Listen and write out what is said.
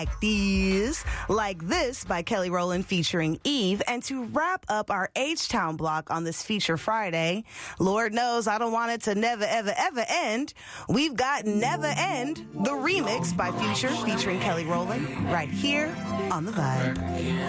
Like This by Kelly Rowland featuring Eve. And to wrap up our H-Town block on this Feature Friday, Lord knows I don't want it to never, ever, ever end. We've got Never End, the remix by Future featuring Kelly Rowland, right here on The Vibe.